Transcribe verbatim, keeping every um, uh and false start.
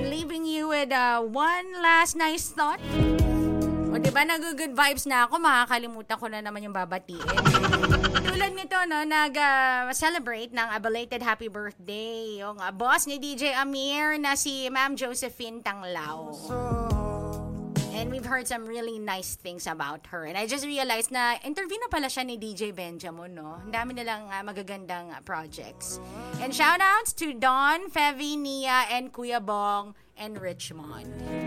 And leaving you with uh, one last nice thought. O diba, nag-good vibes na ako, makakalimutan ko na naman yung babatiin. Tulad nito, no, nag-celebrate uh, ng a belated happy birthday yung uh, boss ni D J Amir na si Ma'am Josephine Tanglao. And we've heard some really nice things about her. And I just realized na interview na pala siya ni D J Benjamin, no? Ang dami nilang uh, magagandang uh, projects. And shoutouts to Don, Fevy, Nia, and Kuya Bong, and Richmond.